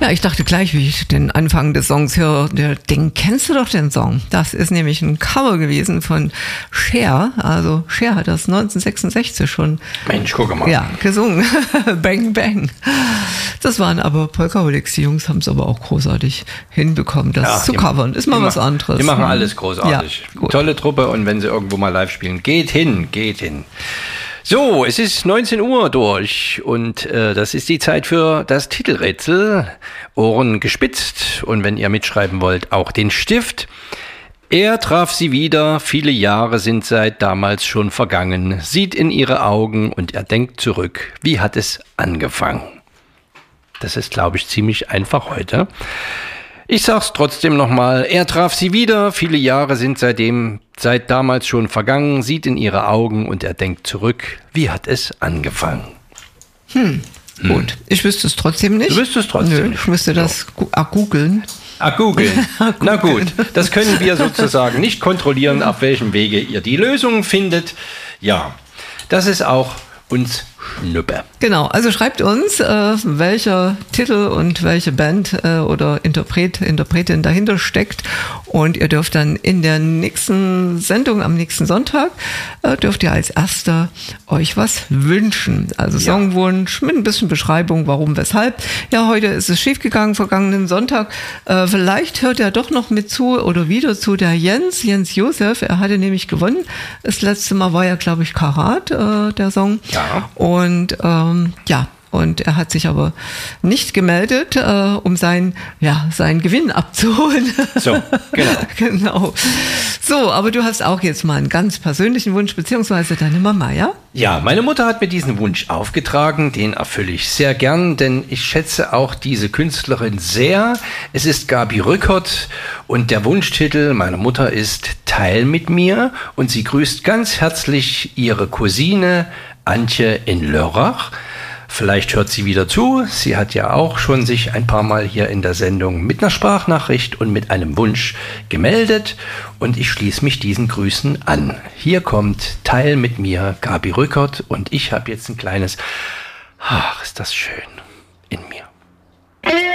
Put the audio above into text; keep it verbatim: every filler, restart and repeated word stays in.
Ja, ich dachte gleich, wie ich den Anfang des Songs höre, der, den kennst du doch, den Song. Das ist nämlich ein Cover gewesen von Cher. Also Cher hat das neunzehnhundertsechsundsechzig schon Mensch, guck mal. Ja, gesungen. Bang, bang. Das waren aber Polkaholics. Die Jungs haben es aber auch großartig hinbekommen, das ja, zu covern. Ist mal die was machen, anderes. Die machen alles großartig. Ja, tolle Truppe, und wenn sie irgendwo mal live spielen, geht hin, geht hin. So, es ist neunzehn Uhr durch und äh, das ist die Zeit für das Titelrätsel. Ohren gespitzt und wenn ihr mitschreiben wollt, auch den Stift. Er traf sie wieder, viele Jahre sind seit damals schon vergangen, sieht in ihre Augen und er denkt zurück, wie hat es angefangen? Das ist, glaube ich, ziemlich einfach heute. Ich sag's trotzdem nochmal, er traf sie wieder, viele Jahre sind seitdem, seit damals schon vergangen, sieht in ihre Augen und er denkt zurück, wie hat es angefangen? Hm, hm. Gut, ich wüsste es trotzdem nicht. Du wüsstest es trotzdem Nö, nicht. Ich müsste das so. googeln. Ah, googeln. Na gut, das können wir sozusagen nicht kontrollieren, auf welchem Wege ihr die Lösung findet. Ja, das ist auch uns Schnuppe. Genau, also schreibt uns, äh, welcher Titel und welche Band äh, oder Interpret, Interpretin dahinter steckt, und ihr dürft dann in der nächsten Sendung am nächsten Sonntag äh, dürft ihr als Erster euch was wünschen. Also ja. Songwunsch mit ein bisschen Beschreibung, warum, weshalb. Ja, heute ist es schiefgegangen, vergangenen Sonntag. Äh, vielleicht hört er doch noch mit zu oder wieder zu, der Jens, Jens Josef. Er hatte nämlich gewonnen. Das letzte Mal war ja, glaube ich, Karat, äh, der Song. Ja. Und ähm, ja, und er hat sich aber nicht gemeldet, äh, um sein, ja, seinen Gewinn abzuholen. So, genau. Genau. So, aber du hast auch jetzt mal einen ganz persönlichen Wunsch, beziehungsweise deine Mama, ja? Ja, meine Mutter hat mir diesen Wunsch aufgetragen, den erfülle ich sehr gern, denn ich schätze auch diese Künstlerin sehr. Es ist Gabi Rückert und der Wunschtitel meiner Mutter ist Teil mit mir, und sie grüßt ganz herzlich ihre Cousine Antje in Lörrach. Vielleicht hört sie wieder zu. Sie hat ja auch schon sich ein paar Mal hier in der Sendung mit einer Sprachnachricht und mit einem Wunsch gemeldet. Und ich schließe mich diesen Grüßen an. Hier kommt Teil mit mir, Gabi Rückert. Und ich habe jetzt ein kleines, ach, ist das schön, in mir.